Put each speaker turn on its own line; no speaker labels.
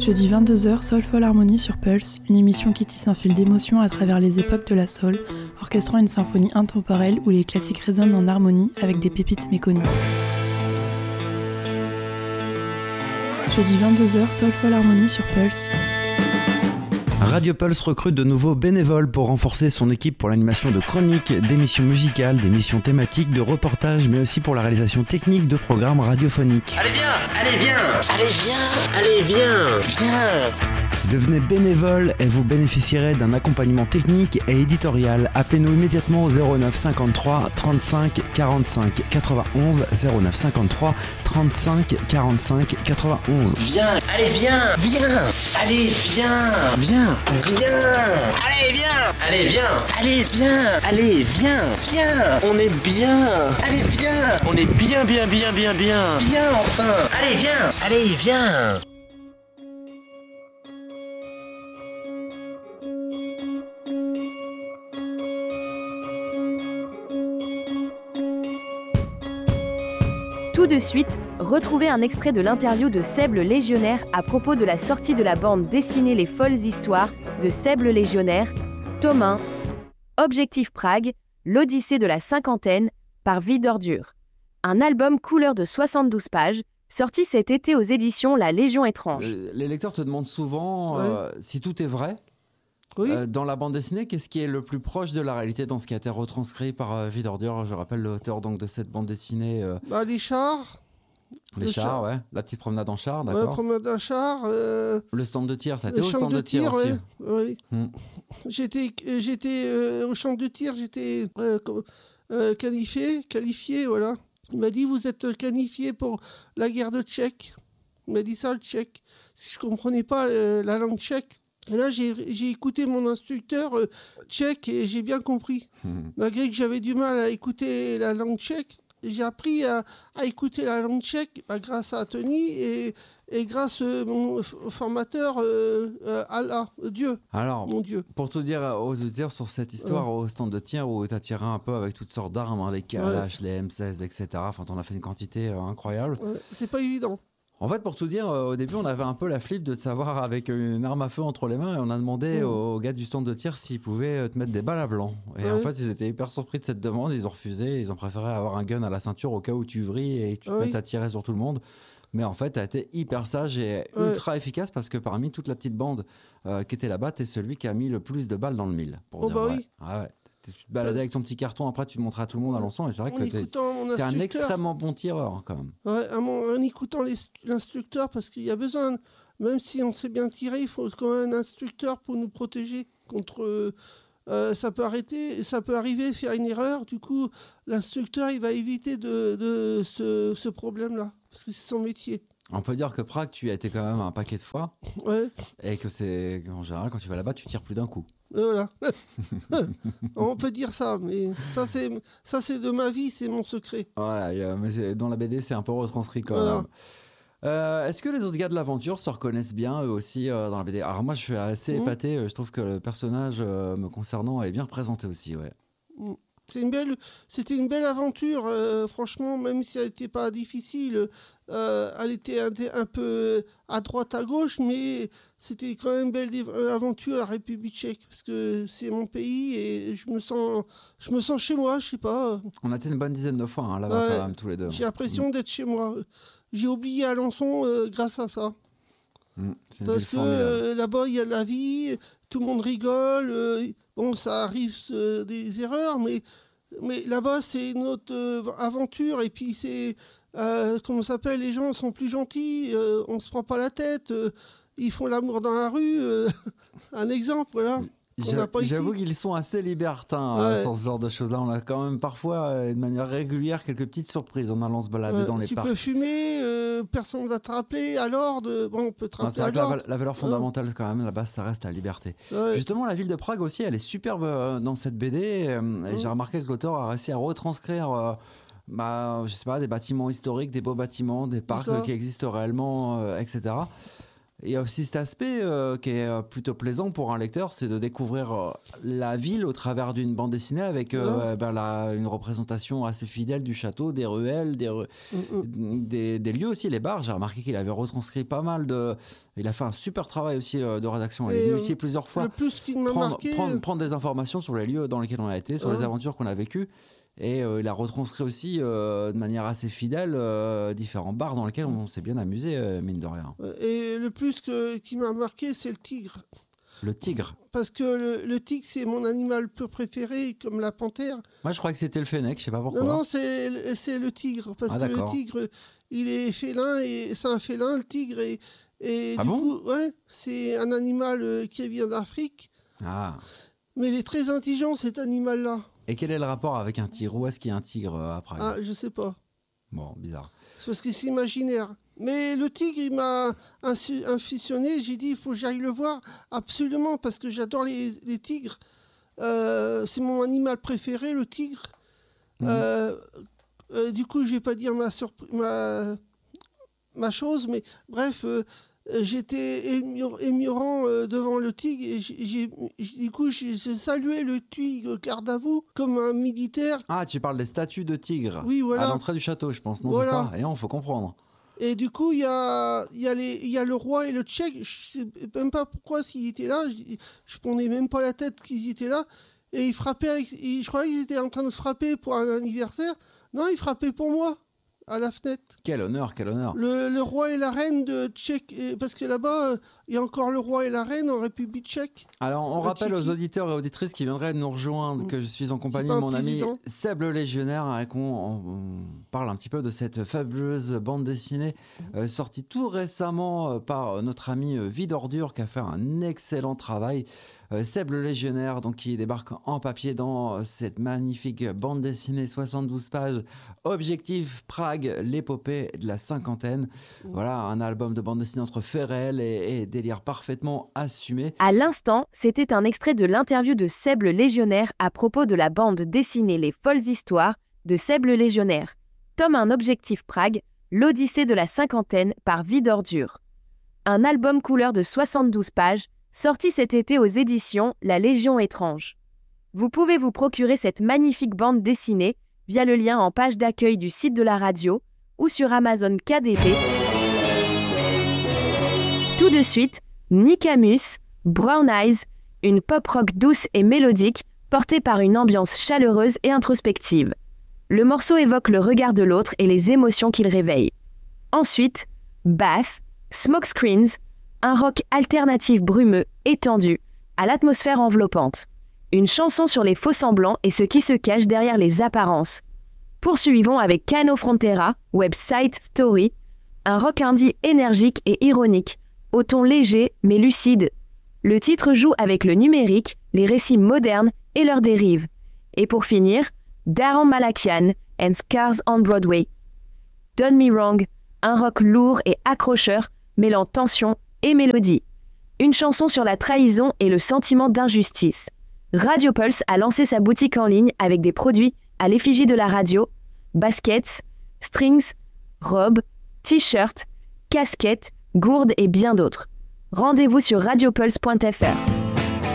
Jeudi 22h, Soulful Harmony sur Pulse, une émission qui tisse un fil d'émotions à travers les époques de la soul, orchestrant une symphonie intemporelle où les classiques résonnent en harmonie avec des pépites méconnues. Jeudi 22h, Soulful Harmony sur Pulse.
Radio Pulse recrute de nouveaux bénévoles pour renforcer son équipe pour l'animation de chroniques, d'émissions musicales, d'émissions thématiques, de reportages, mais aussi pour la réalisation technique de programmes radiophoniques.
Allez viens, allez viens, allez viens, allez viens, viens.
Devenez bénévole et vous bénéficierez d'un accompagnement technique et éditorial. Appelez-nous immédiatement au 09 53 35 45 91 09 53 35 45 91.
Viens, allez viens, viens, allez viens, viens, viens, allez viens, allez viens, allez viens, allez viens, viens. On est bien, allez viens, on est bien, bien, bien, bien, bien, viens enfin, allez viens, allez viens.
Tout de suite, retrouvez un extrait de l'interview de Seb le Légionnaire à propos de la sortie de la bande dessinée Les Folles Histoires de Seb le Légionnaire, tome 1, Objectif Prague, l'Odyssée de la cinquantaine, par Vie d'Ordure. Un album couleur de 72 pages, sorti cet été aux éditions La Légion étrange.
Les lecteurs te demandent souvent si tout est vrai.
Oui.
Dans la bande dessinée, qu'est-ce qui est le plus proche de la réalité dans ce qui a été retranscrit par Vie d'Ordure? Je rappelle l'auteur donc de cette bande dessinée.
Les chars.
Les chars, ouais. La petite promenade en char, d'accord.
La promenade en char.
Le stand de tir, t'as été au stand de tir aussi.
Oui. J'étais au champ de tir, j'étais qualifié, voilà. Il m'a dit, vous êtes qualifié pour la guerre de Tchèque. Il m'a dit ça, le tchèque. Parce que je comprenais pas la langue tchèque. Et là, j'ai écouté mon instructeur tchèque et j'ai bien compris. Malgré que j'avais du mal à écouter la langue tchèque, j'ai appris à écouter la langue tchèque grâce à Tony et grâce à mon formateur Allah, Dieu.
Alors,
mon Dieu.
Pour tout dire aux auditeurs sur cette histoire au stand de tir où tu as tiré un peu avec toutes sortes d'armes, les KLH, les M16, etc. Enfin, t'en as fait une quantité incroyable.
C'est pas évident.
En fait, pour tout dire, au début, on avait un peu la flip de te savoir avec une arme à feu entre les mains et on a demandé aux gars du stand de tir s'ils pouvaient te mettre des balles à blanc. Et en fait, ils étaient hyper surpris de cette demande, ils ont refusé, ils ont préféré avoir un gun à la ceinture au cas où tu vrilles et que tu te mettes à tirer sur tout le monde. Mais en fait, tu as été hyper sage et ultra efficace parce que parmi toute la petite bande qui était là-bas, tu es celui qui a mis le plus de balles dans le mille. Pour dire vrai.
Oui.
Ah ouais. Tu te baladais avec ton petit carton, après tu le montrais à tout le monde à l'ensemble et c'est vrai que t'es un extrêmement bon tireur quand même.
Ouais, en écoutant l'instructeur, parce qu'il y a besoin, même si on sait bien tirer, il faut quand même un instructeur pour nous protéger contre... ça peut arriver, faire une erreur, du coup l'instructeur il va éviter de ce problème-là, parce que c'est son métier.
On peut dire que Prague, tu y as été quand même un paquet de fois.
Ouais.
Et que c'est en général, quand tu vas là-bas, tu tires plus d'un coup.
Voilà. On peut dire ça, mais ça c'est de ma vie, c'est mon secret.
Voilà, mais dans la BD, c'est un peu retranscrit quand même. Est-ce que les autres gars de l'aventure se reconnaissent bien eux aussi dans la BD? Alors moi, je suis assez épaté. Je trouve que le personnage me concernant est bien représenté aussi, ouais.
C'était une belle aventure, franchement, même si elle n'était pas difficile. Elle était un peu à droite, à gauche, mais c'était quand même une belle aventure, la République tchèque, parce que c'est mon pays et je me sens chez moi, je sais pas.
On a été une bonne dizaine de fois là-bas quand même, tous les deux.
J'ai l'impression d'être chez moi. J'ai oublié Alençon grâce à ça. Parce que là-bas, il y a de la vie, tout le monde rigole. Bon, ça arrive des erreurs, mais là-bas, c'est notre aventure. Et puis, c'est... comment ça s'appelle? Les gens sont plus gentils. On ne se prend pas la tête. Ils font l'amour dans la rue. Un exemple, voilà.
J'avoue qu'ils sont assez libertins sur ce genre de choses-là. On a quand même parfois, de manière régulière, quelques petites surprises en allant se balader dans les parcs.
Tu peux fumer, personne ne va te rappeler à l'ordre. Bon, on peut te rappeler à l'ordre.
La valeur fondamentale, quand même, là-bas, ça reste la liberté. Justement, la ville de Prague aussi, elle est superbe dans cette BD. Et j'ai remarqué que l'auteur a réussi à retranscrire... je sais pas, des bâtiments historiques, des beaux bâtiments, des parcs qui existent réellement, etc. il y a aussi cet aspect qui est plutôt plaisant pour un lecteur, c'est de découvrir la ville au travers d'une bande dessinée avec une représentation assez fidèle du château, des ruelles, des lieux aussi, les bars. J'ai remarqué qu'il avait retranscrit pas mal de... Il a fait un super travail aussi de rédaction. Il est venu ici plusieurs fois
Le plus qui m'a marqué...
prendre des informations sur les lieux dans lesquels on a été, sur les aventures qu'on a vécues. Et il a retranscrit aussi de manière assez fidèle différents bars dans lesquels on s'est bien amusé, mine de rien.
Et le plus qui m'a marqué, c'est le tigre.
Le tigre?
Parce que le tigre, c'est mon animal préféré, comme la panthère.
Moi, je crois que c'était le fennec, je sais pas pourquoi.
Non, c'est le tigre. Parce que le tigre, il est félin, et c'est un félin, le tigre. Et du coup, c'est un animal qui vient d'Afrique.
Ah.
Mais il est très intelligent, cet animal-là.
Et quel est le rapport avec un tigre? Où est-ce qu'il y a un tigre à Prague?
Ah, je sais pas.
Bon, bizarre.
C'est parce que c'est imaginaire. Mais le tigre, il m'a infusionné. J'ai dit, il faut que j'aille le voir absolument parce que j'adore les tigres. C'est mon animal préféré, le tigre. Du coup, je vais pas dire ma chose, mais bref... j'étais émurant devant le tigre et du coup j'ai salué le tigre garde à vous comme un militaire.
Ah, tu parles des statues de tigres?
Oui, voilà.
À l'entrée du château, je pense. Non,
voilà.
C'est ça. Et non, faut comprendre.
Et du coup, il y a le roi et le tchèque. Je sais même pas pourquoi s'ils étaient là. Je prenais même pas la tête qu'ils étaient là. Et ils frappaient. Je croyais qu'ils étaient en train de se frapper pour un anniversaire. Non, ils frappaient pour moi. À la fenêtre.
Quel honneur, quel honneur.
Le roi et la reine de Tchèque, parce que là-bas, il y a encore le roi et la reine en République tchèque.
Alors, on rappelle aux auditeurs et auditrices qui viendraient nous rejoindre que je suis en compagnie de mon ami Seb le Légionnaire et qu'on parle un petit peu de cette fabuleuse bande dessinée sortie tout récemment par notre ami Vide Ordure qui a fait un excellent travail. Seb le Légionnaire, donc, qui débarque en papier dans cette magnifique bande dessinée, 72 pages, Objectif Prague, l'épopée de la cinquantaine. Voilà, un album de bande dessinée entre faits réels et délire parfaitement assumé.
À l'instant, c'était un extrait de l'interview de Seb le Légionnaire à propos de la bande dessinée Les Folles Histoires de Seb le Légionnaire. Tome 1 Objectif Prague, l'Odyssée de la cinquantaine par Vide Ordure. Un album couleur de 72 pages, sorti cet été aux éditions La Légion étrange. Vous pouvez vous procurer cette magnifique bande dessinée via le lien en page d'accueil du site de la radio ou sur Amazon KDP. Tout de suite, Nikamus, Brown Eyes, une pop rock douce et mélodique portée par une ambiance chaleureuse et introspective. Le morceau évoque le regard de l'autre et les émotions qu'il réveille. Ensuite, Bath, Smokescreens, un rock alternatif brumeux, étendu, à l'atmosphère enveloppante. Une chanson sur les faux-semblants et ce qui se cache derrière les apparences. Poursuivons avec Cano Frontera, Website Story, un rock indie énergique et ironique, au ton léger mais lucide. Le titre joue avec le numérique, les récits modernes et leurs dérives. Et pour finir, Daron Malakian and Scars on Broadway. Don't Me Wrong, un rock lourd et accrocheur, mêlant tension et mélodie. Une chanson sur la trahison et le sentiment d'injustice. Radio Pulse a lancé sa boutique en ligne avec des produits à l'effigie de la radio, baskets, strings, robes, t-shirts, casquettes, gourdes et bien d'autres. Rendez-vous sur radiopulse.fr.